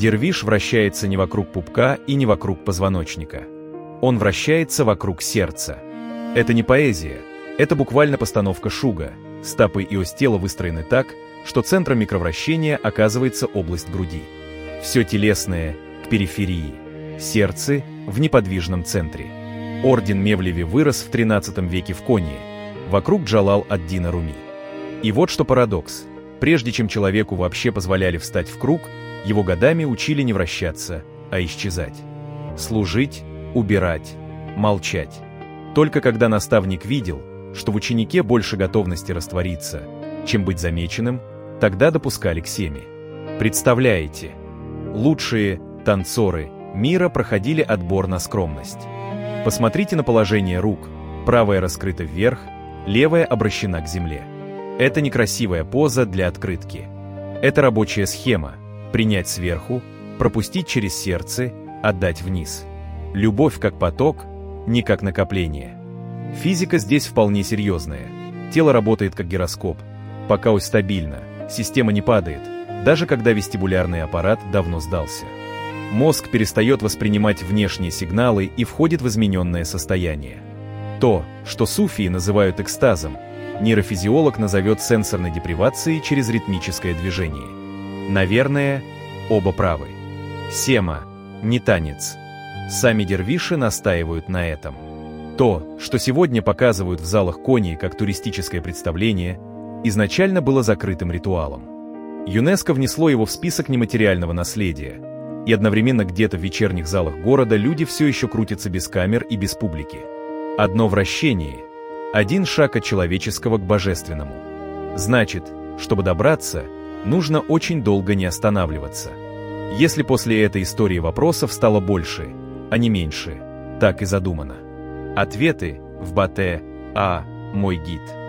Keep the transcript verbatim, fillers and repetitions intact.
Дервиш вращается не вокруг пупка и не вокруг позвоночника. Он вращается вокруг сердца. Это не поэзия, это буквально постановка Шуга. Стопы и ось тела выстроены так, что центром микровращения оказывается область груди. Все телесное к периферии, сердце в неподвижном центре. Орден Мевлеви вырос в тринадцатом веке в Конье, вокруг Джалал ад-Дина Руми. И вот что парадокс. Прежде чем человеку вообще позволяли встать в круг, его годами учили не вращаться, а исчезать. Служить, убирать, молчать. Только когда наставник видел, что в ученике больше готовности раствориться, чем быть замеченным, тогда допускали к семе. Представляете, лучшие танцоры мира проходили отбор на скромность. Посмотрите на положение рук. Правая раскрыта вверх, левая обращена к земле. Это некрасивая поза для открытки. Это рабочая схема. Принять сверху, пропустить через сердце, отдать вниз. Любовь как поток, не как накопление. Физика здесь вполне серьезная. Тело работает как гироскоп. Пока ось стабильна, система не падает, даже когда вестибулярный аппарат давно сдался. Мозг перестает воспринимать внешние сигналы и входит в измененное состояние. То, что суфии называют экстазом, нейрофизиолог назовет сенсорной депривацией через ритмическое движение. Наверное, оба правы. Сема – не танец. Сами дервиши настаивают на этом. То, что сегодня показывают в залах Коньи как туристическое представление, изначально было закрытым ритуалом. ЮНЕСКО внесло его в список нематериального наследия, и одновременно где-то в вечерних залах города люди все еще крутятся без камер и без публики. Одно вращение, один шаг от человеческого к божественному. Значит, чтобы добраться, нужно очень долго не останавливаться. Если после этой истории вопросов стало больше, а не меньше, так и задумано. Ответы в Батэ А. Мой гид.